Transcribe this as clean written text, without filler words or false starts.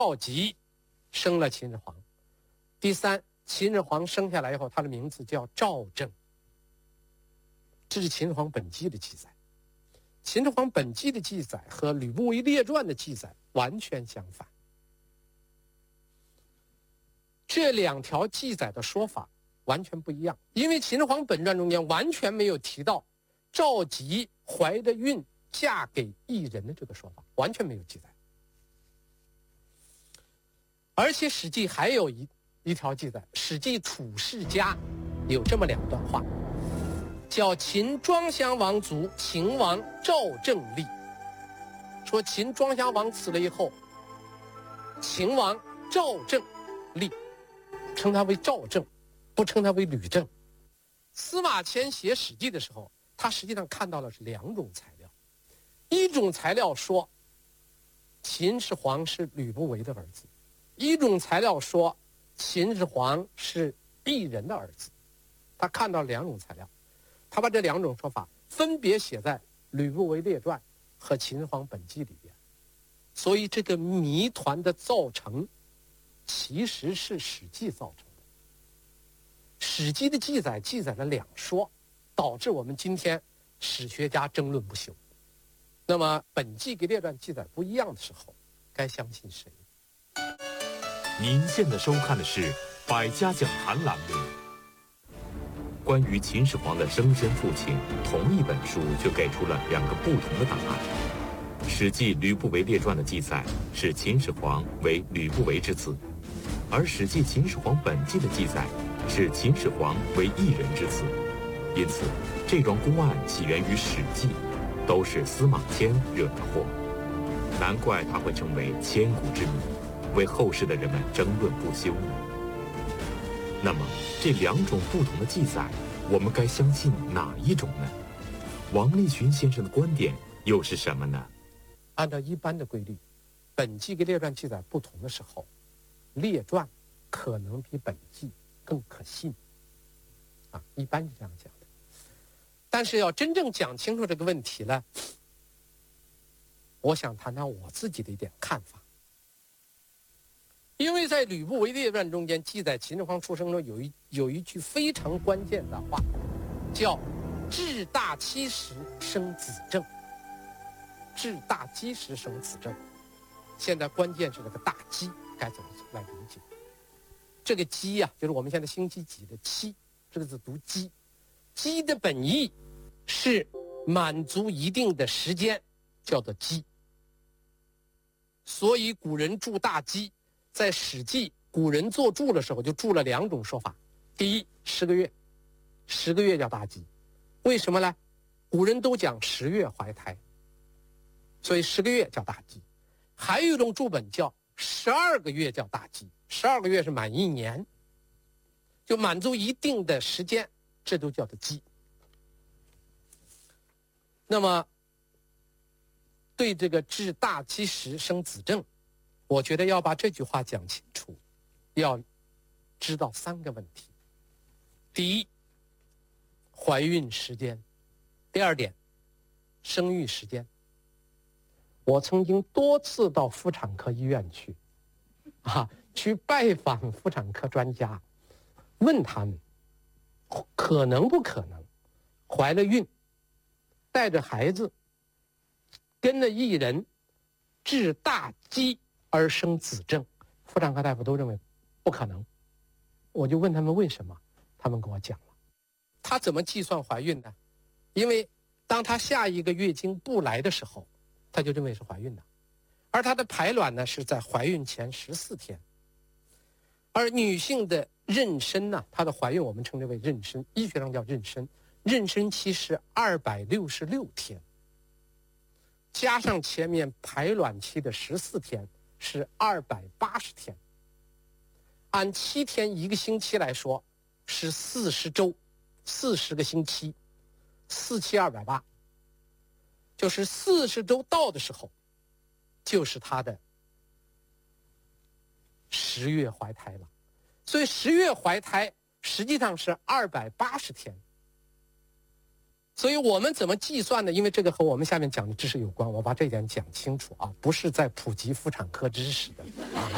赵佶生了秦始皇。第三，秦始皇生下来以后，他的名字叫赵正。这是秦始皇本纪的记载。秦始皇本纪的记载和吕不韦列传的记载完全相反。这两条记载的说法完全不一样，因为秦始皇本传中间完全没有提到赵佶怀着孕嫁给异人的这个说法，完全没有记载。而且《史记》还有一条记载，《史记·楚世家》有这么两段话，叫秦庄襄王卒，秦王赵正立。说秦庄襄王死了以后，秦王赵正立，称他为赵正，不称他为吕正。司马迁写《史记》的时候，他实际上看到的是两种材料。一种材料说秦始皇是吕不韦的儿子，一种材料说秦始皇是异人的儿子。他看到两种材料，他把这两种说法分别写在吕不韦列传和秦始皇本纪里边。所以这个谜团的造成其实是《史记》造成的。《史记》的记载了两说，导致我们今天史学家争论不休。那么本纪跟列传记载不一样的时候，该相信谁？ 您现在收看的是百家讲坛栏目。关于秦始皇的生身父亲，同一本书却给出了两个不同的答案。《史记·吕不韦列传》的记载是秦始皇为吕不韦之子，而《史记·秦始皇本纪》的记载是秦始皇为异人之子。因此，这桩公案起源于《史记》，都是司马迁惹的祸。难怪他会成为千古之谜，为后世的人们争论不休呢。那么，这两种不同的记载，我们该相信哪一种呢？王立群先生的观点又是什么呢？ 按照一般的规律，本纪跟列传记载不同的时候，列传可能比本纪更可信。一般是这样讲的。但是要真正讲清楚这个问题呢，我想谈谈我自己的一点看法。因为在吕不韦列传中间记载秦始皇出生中有一句非常关键的话，叫至大七十生子正。至大基时生子正，现在关键是这个大基该怎么来理解？这个基呀，就是我们现在星期几的期，这个字读基。基的本意是满足一定的时间，叫做基。所以古人注大基，在《史记》古人做注的时候就注了两种说法。第一，10个月，10个月叫大基。为什么呢？古人都讲10月怀胎，所以10个月叫大基。还有一种注本叫12个月叫大基，12个月是满1年，就满足一定的时间，这都叫做基。那么对这个至大基时生子正，我觉得要把这句话讲清楚，要知道3个问题。第一，怀孕时间；第二点，生育时间。我曾经多次到妇产科医院去拜访妇产科专家，问他们可能不可能怀了孕，带着孩子跟了异人至大基而生子正。妇产科大夫都认为不可能。我就问他们为什么，他们跟我讲了。他怎么计算怀孕呢？因为当他下一个月经不来的时候，他就认为是怀孕的，而她的排卵呢是在怀孕前14天。而女性的妊娠呢，她的怀孕我们称之为妊娠，医学上叫妊娠，妊娠期是266天，加上前面排卵期的14天是280天，按7天1个星期来说是40周，40个星期，4期280，就是40周到的时候，就是她的10月怀胎了。所以10月怀胎实际上是280天。所以我们怎么计算呢？因为这个和我们下面讲的知识有关，我把这一点讲清楚啊，不是在普及妇产科知识的啊。